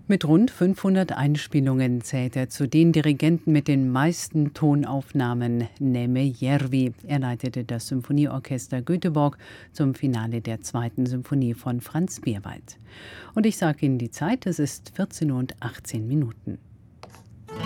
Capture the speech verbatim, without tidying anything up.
Mit rund fünfhundert Einspielungen zählt er zu den Dirigenten mit den meisten Tonaufnahmen. Neeme Järvi. Er leitete das Symphonieorchester Göteborg zum Finale der zweiten Symphonie von Franz Beerwald. Und ich sage Ihnen die Zeit, es ist vierzehn Uhr und achtzehn Minuten.